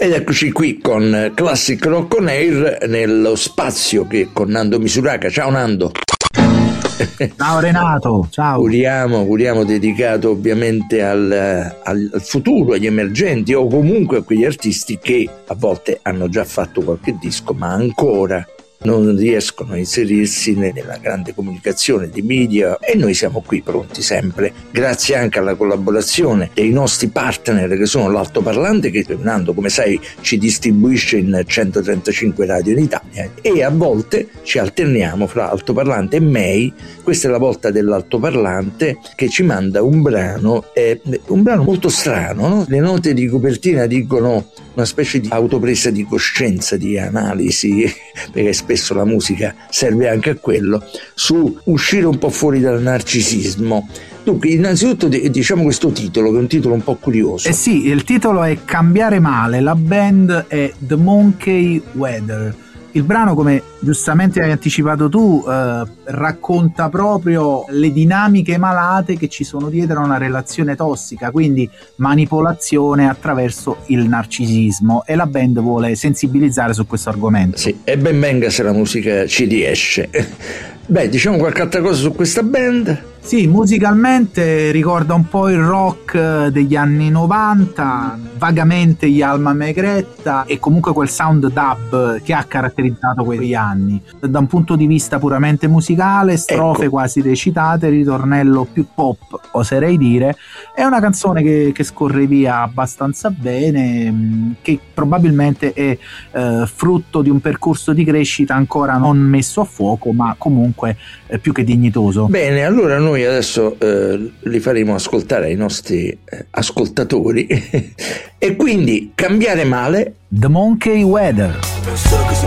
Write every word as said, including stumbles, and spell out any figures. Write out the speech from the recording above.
Ed eccoci qui con Classic Rock on Air nello spazio che con Nando Misuraka. Ciao Nando. Ciao Renato, ciao. Auguriamo, auguriamo dedicato ovviamente al, al futuro, agli emergenti o comunque a quegli artisti che a volte hanno già fatto qualche disco ma ancora non riescono a inserirsi nella grande comunicazione di media, e noi siamo qui pronti sempre, grazie anche alla collaborazione dei nostri partner che sono l'Altoparlante, che Nando come sai ci distribuisce in centotrentacinque radio in Italia, e a volte ci alterniamo fra Altoparlante e May. Questa è la volta dell'Altoparlante che ci manda un brano, eh, un brano molto strano, no? Le note di copertina dicono una specie di autopresa di coscienza, di analisi, perché spesso la musica serve anche a quello, su uscire un po' fuori dal narcisismo. Dunque, innanzitutto diciamo questo titolo, che è un titolo un po' curioso. Eh sì, il titolo è Cambiare Male, la band è The Monkey Weather. Il brano, come giustamente hai anticipato tu, eh, racconta proprio le dinamiche malate che ci sono dietro a una relazione tossica, quindi manipolazione attraverso il narcisismo, e la band vuole sensibilizzare su questo argomento. Sì, e ben venga se la musica ci riesce. Beh, diciamo qualche altra cosa su questa band? Sì, musicalmente ricorda un po' il rock degli anni novanta, vagamente gli Alma Megretta, e comunque quel sound dub che ha caratterizzato quegli anni. Da un punto di vista puramente musicale, strofe ecco. quasi recitate, ritornello più pop, oserei dire. È una canzone che, che scorre via abbastanza bene, che probabilmente è eh, frutto di un percorso di crescita ancora non messo a fuoco, ma comunque eh, più che dignitoso. Bene, allora noi Noi adesso eh, li faremo ascoltare ai nostri eh, ascoltatori e quindi Cambiare Male, The Monkey Weather.